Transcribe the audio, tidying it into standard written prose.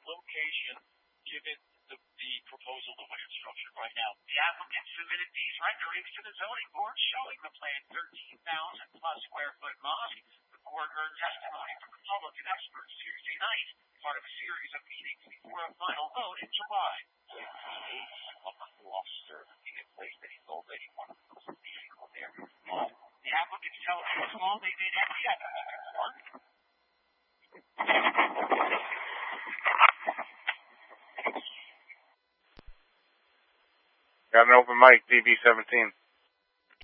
location given the proposal the way it's structured right now? The applicant submitted these renderings to the zoning board showing the planned 13,000 plus square foot mosque. The board heard testimony from the public and experts Tuesday night, part of a series of meetings before a final vote in July. Officer in a place that he's already one of those people there. The applicants tell us how small they made every effort. Got an open mic, DB17.